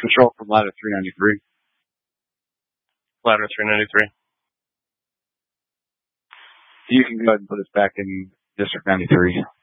Control from ladder 393. Ladder 393. You can go ahead and put us back in District 93.